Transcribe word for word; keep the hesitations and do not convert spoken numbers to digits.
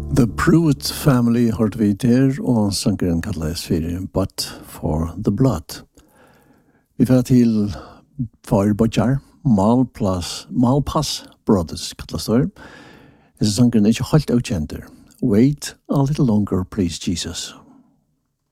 The Pruitt Family hørte vi der, og sangeren kalles for But for the Blood. Vi får til Fire Bodjar, Malpass, Malpass Brothers kalles det. Disse sangeren er ikke helt avkjenter. Wait a little longer, please, Jesus.